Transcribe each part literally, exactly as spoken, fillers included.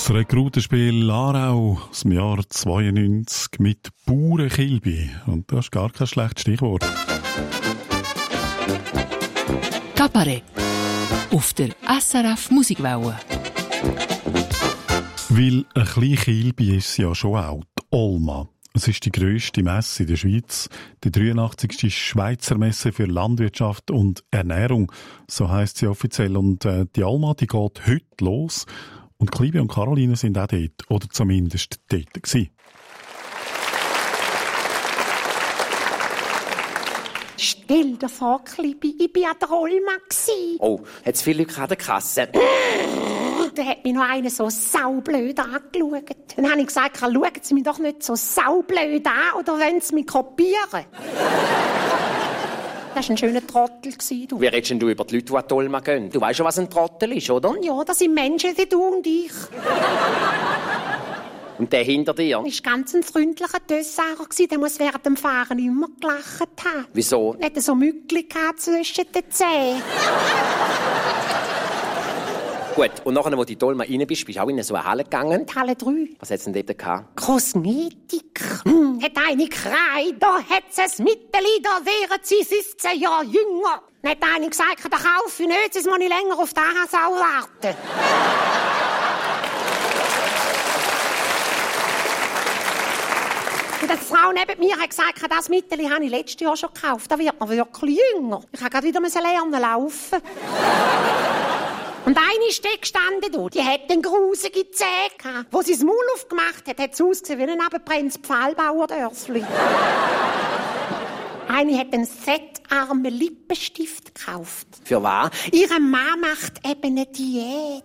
Das Rekrutenspiel Aarau aus dem Jahr zweiundneunzig mit Bauernkilbi. Und das ist gar kein schlechtes Stichwort. Kabarett auf der S R F Musikwelle. Weil ein klein Kilbi ist sie ja schon auch, die Olma. Es ist die grösste Messe in der Schweiz, die dreiundachtzigste Schweizer Messe für Landwirtschaft und Ernährung, so heisst sie offiziell. Und äh, die Olma, die geht heute los. Und Klibi und Caroline sind auch dort, oder zumindest dort gewesen. Stell dir vor, Klibi, ich war an der Olma. Oh, hat es viele Leute an der Kasse? Da hat mich noch einer so saublöd angeschaut. Dann habe ich gesagt, schauen Sie mich doch nicht so saublöd an, oder wollen Sie mich kopieren? Das war ein schöner Trottel. Du. Wie redest denn du über die Leute, die an die Olma gehen? Du weißt schon, was ein Trottel ist, oder? Ja, das sind Menschen wie du und ich. Und der hinter dir? Das war ganz ein freundlicher Dössacher. Der muss während dem Fahren immer gelacht haben. Wieso? Er hatte so Mückchen zwischen den Zähnen. Gut, und nachher, wo du in die Olma rein bist, bist du auch in so eine Halle gegangen? Die Halle drei. Was hat es denn dort gehabt? Kosmetik. Hm, hat eine Krei, da hat sie ein Mittelli, da wären sie siebzehn Jahre jünger. Dann hat eine gesagt, da kaufe ich nicht, sonst muss ich länger auf die A H S auch warten. Und die Frau neben mir hat gesagt, das Mittelli habe ich letztes Jahr schon gekauft, da wird man wirklich jünger. Ich musste gerade wieder lernen laufen. Und eine steht gestanden dort, die hat den grusige Zähne gehabt. Wo sie das Maul aufgemacht hat, hat es ausgesehen wie ein abgebrenntes Pfahlbauerdörfli. Eine hat einen fettarmen Lippenstift gekauft. Für was? Ihre Mann macht eben eine Diät.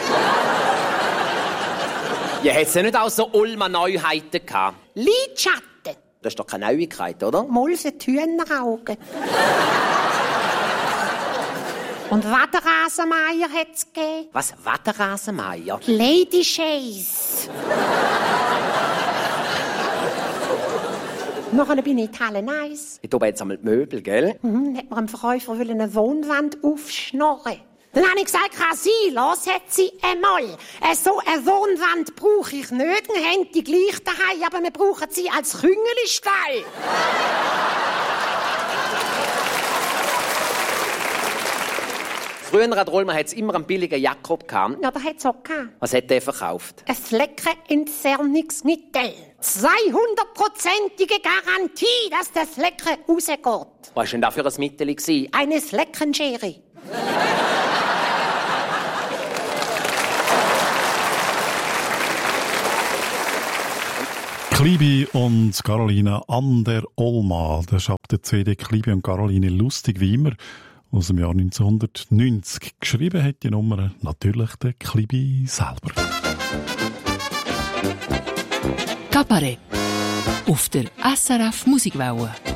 Ja, hat es ja nicht auch so Olma-Neuheiten gehabt? Lidschatten. Das ist doch keine Neuigkeit, oder? Mal für die Hühneraugen. Und Watterasenmeier hat es gegeben. Was? Watterasenmeier? Lady Chase. Nachher bin ich in die Halle eins. Ich tue jetzt einmal die Möbel, gell? Mhm, hat mir ein Verkäufer eine Wohnwand aufschnorren. Dann habe ich gesagt, kann sie, los hat sie einmal. Äh, so eine Wohnwand brauche ich nicht. Dann haben die gleich daheim, aber wir brauchen sie als Küngelstall. Früher an der Olma hat es immer einen billigen Jakob gehabt. Ja, da hat es auch gehabt. Was hat der verkauft? Ein Fleckenentzerrungsmittel. zweihundertprozentige Garantie, dass das Flecken rausgeht. Was war denn das für ein Mittel? Eine Fleckenschere. Klibi und Caroline an der Olma. Das ist ab der C D Klibi und Caroline lustig wie immer. Aus dem Jahr neunzehnhundertneunzig. Geschrieben hat die Nummer natürlich der Klibi selber. Kabarett auf der S R F Musikwelle.